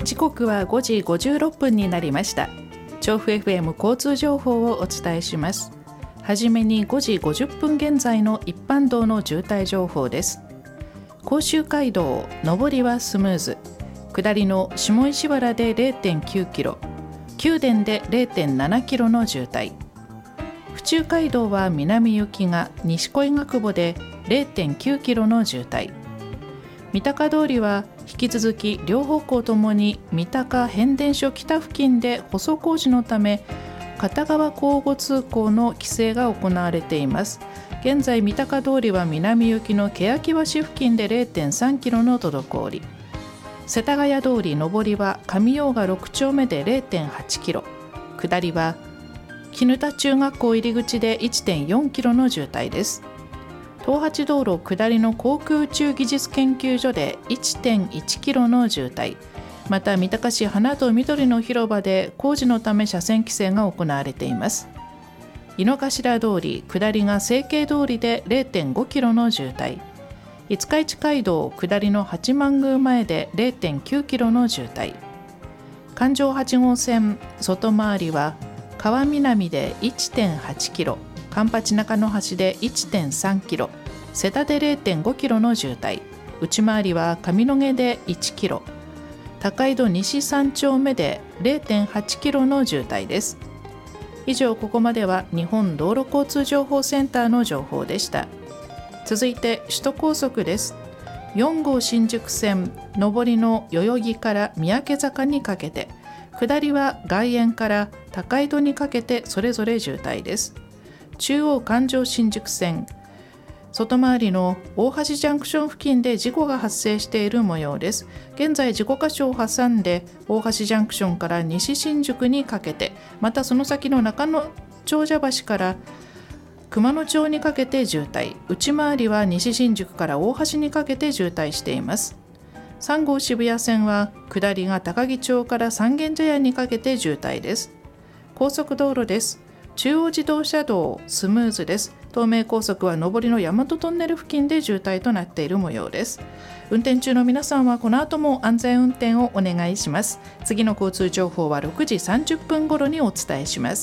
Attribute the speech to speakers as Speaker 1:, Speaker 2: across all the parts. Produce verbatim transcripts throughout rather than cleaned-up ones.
Speaker 1: 時刻はごじごじゅうろっぷんになりました。調布 エフエム 交通情報をお伝えします。はじめにごじごじゅっぷん現在の一般道の渋滞情報です。甲州街道上りはスムーズ、下りの下石原で れいてんきゅうキロ、九電で れいてんななキロの渋滞。府中街道は南行きが西小岩久保で れいてんきゅうキロの渋滞。三鷹通りは引き続き両方向ともに三鷹変電所北付近で舗装工事のため片側交互通行の規制が行われています。現在三鷹通りは南行きの欅橋付近で れいてんさんキロの滞り。世田谷通り上りは上用賀ろく丁目で れいてんはちキロ、下りは絹田中学校入り口で いってんよんキロの渋滞です。東八道路下りの航空宇宙技術研究所で いってんいちキロの渋滞。また三鷹市花と緑の広場で工事のため車線規制が行われています。井の頭通り下りが成慶通りで れいてんごキロの渋滞。五日市街道下りの八幡宮前で れいてんきゅうキロの渋滞。環状はち号線外回りは川南で いってんはちキロ、環八中野橋で いってんさんキロ、瀬田で れいてんごキロの渋滞。内回りは上野毛でいちキロ、高井戸西さん丁目で れいてんはちキロの渋滞です。以上、ここまでは日本道路交通情報センターの情報でした。続いて首都高速です。よん号新宿線上りの代々木から三宅坂にかけて、下りは外苑から高井戸にかけてそれぞれ渋滞です。中央環状新宿線外回りの大橋ジャンクション付近で事故が発生している模様です。現在事故箇所を挟んで大橋ジャンクションから西新宿にかけて、またその先の中野長者橋から熊野町にかけて渋滞。内回りは西新宿から大橋にかけて渋滞しています。さん号渋谷線は下りが高木町から三軒茶屋にかけて渋滞です。高速道路です。中央自動車道スムーズです。東名高速は上りの大和トンネル付近で渋滞となっている模様です。運転中の皆さんはこの後も安全運転をお願いします。次の交通情報はろくじさんじゅっぷん頃にお伝えします。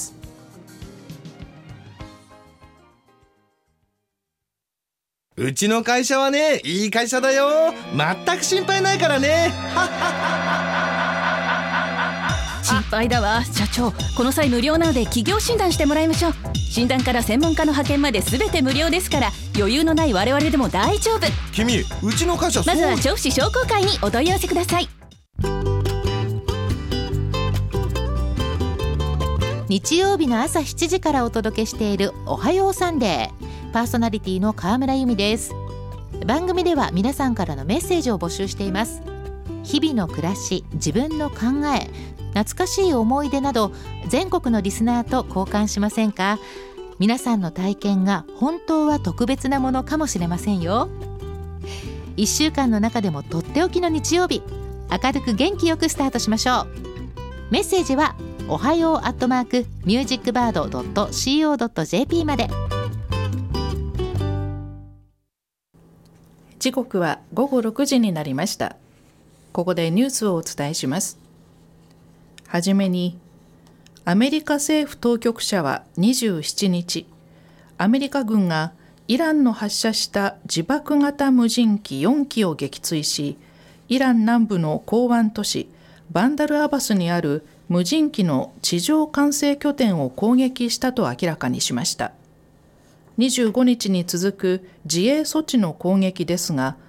Speaker 2: うちの会社はね、いい会社だよ。全く心配ないからね。
Speaker 3: 心配だわ社長。この際無料なので企業診断してもらいましょう。診断から専門家の派遣まで全て無料ですから、余裕のない我々でも大丈夫。
Speaker 2: 君、うちの会社そう。
Speaker 3: まずは調布市商工会にお問い合わせください。
Speaker 4: 日曜日の朝しちじからお届けしているおはようサンデー、パーソナリティの川村由美です。番組では皆さんからのメッセージを募集しています。日々の暮らし、自分の考え、懐かしい思い出など全国のリスナーと交換しませんか？皆さんの体験が本当は特別なものかもしれませんよ。いっしゅうかんの中でもとっておきの日曜日、明るく元気よくスタートしましょう。メッセージはおはようアットマークミュージックバードドットシーオードットジェーピー まで。
Speaker 1: 時刻はごごろくじになりました。ここでニュースをお伝えします。はじめに、アメリカ政府当局者はにじゅうしちにち、アメリカ軍がイランの発射した自爆型無人機よんきを撃墜し、イラン南部の港湾都市バンダルアバスにある無人機の地上管制拠点を攻撃したと明らかにしました。にじゅうごにちに続く自衛措置の攻撃ですが、